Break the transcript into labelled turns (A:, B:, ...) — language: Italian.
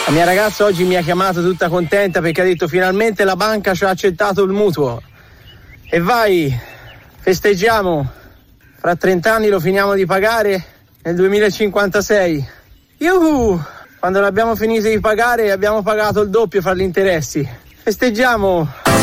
A: La mia ragazza oggi mi ha chiamato tutta contenta perché ha detto finalmente la banca ci ha accettato il mutuo. E vai, festeggiamo. Fra 30 anni lo finiamo di pagare nel 2056. Quando l'abbiamo finito di pagare abbiamo pagato il doppio fra gli interessi. Festeggiamo.